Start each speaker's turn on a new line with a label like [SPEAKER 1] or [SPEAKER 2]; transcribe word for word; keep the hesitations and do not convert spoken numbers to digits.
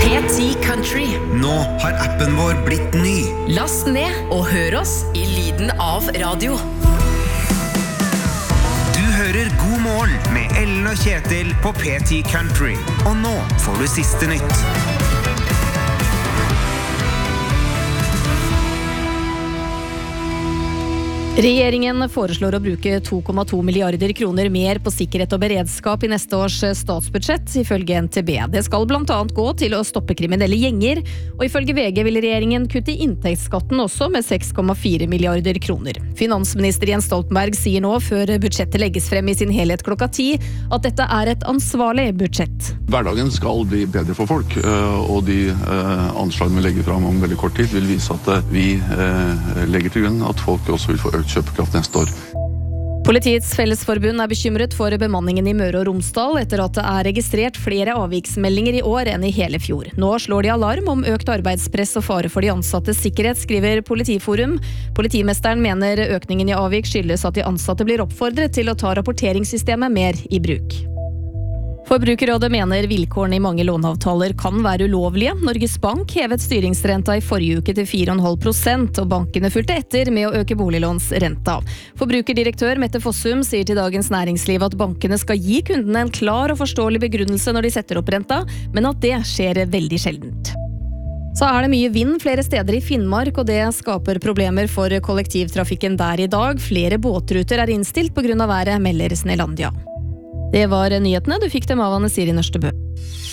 [SPEAKER 1] P ti Country.
[SPEAKER 2] Nå har appen vår blitt ny.
[SPEAKER 1] Last ned og hør oss i lyden av radio.
[SPEAKER 2] Du hører God morgen med Ellen og Kjetil på P ti Country. Og nå får du siste nytt.
[SPEAKER 3] Regjeringen foreslår å bruke to komma to milliarder kroner mer på sikkerhet og beredskap i neste års statsbudsjett, ifølge N T B. Det skal blant annet gå til å stoppe kriminelle gjenger, og ifølge V G vil regjeringen kutte inntektsskatten også med seks komma fire milliarder kroner. Finansminister Jens Stoltenberg sier nå, før budsjettet legges frem i sin helhet klokka ti, at dette er et ansvarlig budsjett.
[SPEAKER 4] Hverdagen skal bli bedre for folk, og de anslagene vi legger fram om veldig kort tid vil vise at vi legger til grunn at folk også vil få økt kjøpekraft neste år.
[SPEAKER 3] Politiets Fellesforbund er bekymret for bemanningen i Møre og Romsdal etter at det er registrert flere avviksmeldinger i år enn i hele fjor. Nå slår de alarm om økt arbeidspress og fare for de ansattes sikkerhet, skriver Politiforum. Politimesteren mener økningen i avvik skyldes at de ansatte blir oppfordret til å ta rapporteringssystemet mer i bruk. Forbrukerrådet mener vilkårene i mange låneavtaler kan være ulovlige. Norges Bank hevet styringsrenta i forrige uke til fire komma fem prosent, og bankene fulgte etter med å øke boliglånsrenta. Forbrukerdirektør Mette Fossum sier til Dagens Næringsliv at bankene skal gi kundene en klar og forståelig begrunnelse når de setter opp renta, men at det skjer veldig sjeldent. Så er det mye vind flere steder i Finnmark, og det skaper problemer for kollektivtrafikken der i dag. Flere båtruter er innstilt på grunn av været, melder Snelandia. Det var nyhetene. Du fikk dem av Anne Siri Nørstebø.